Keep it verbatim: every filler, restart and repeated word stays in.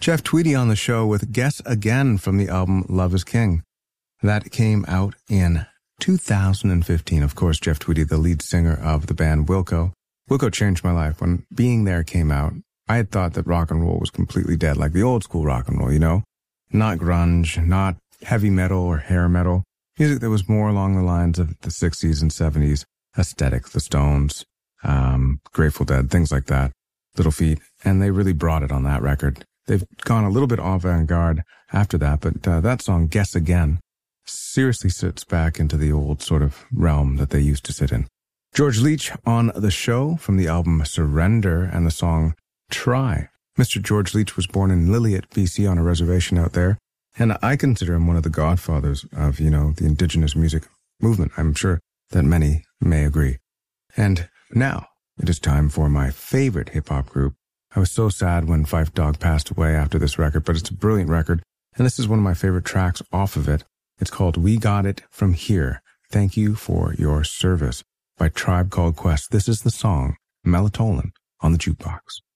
Jeff Tweedy on the show with Guess Again from the album Love is King. That came out in two thousand fifteen. Of course, Jeff Tweedy, the lead singer of the band Wilco. Wilco changed my life. When Being There came out, I had thought that rock and roll was completely dead, like the old school rock and roll, you know? Not grunge, not heavy metal or hair metal. Music that was more along the lines of the sixties and seventies aesthetic, the Stones, um, Grateful Dead, things like that, Little Feat, and they really brought it on that record. They've gone a little bit avant-garde after that, but uh, that song, Guess Again, seriously sits back into the old sort of realm that they used to sit in. George Leach on the show from the album Surrender and the song Try. Mister George Leach was born in Lillooet, B C on a reservation out there, and I consider him one of the godfathers of, you know, the indigenous music movement. I'm sure that many may agree. And now it is time for my favorite hip-hop group. I was so sad when Phife Dawg passed away after this record, but it's a brilliant record, and this is one of my favorite tracks off of it. It's called We Got It From Here. Thank You For Your Service by Tribe Called Quest. This is the song Melatonin on the Jukebox.